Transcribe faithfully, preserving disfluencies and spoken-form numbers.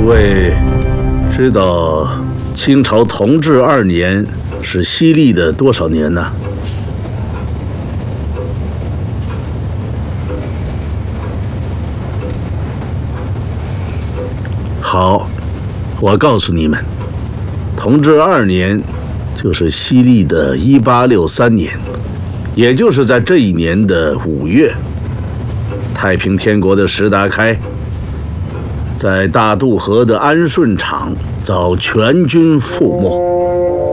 诸位知道清朝同治二年是西历的多少年呢？好，我告诉你们，同治二年就是西历的一八六三年，也就是在这一年的五月，太平天国的石达开在大渡河的安顺场遭全军覆没。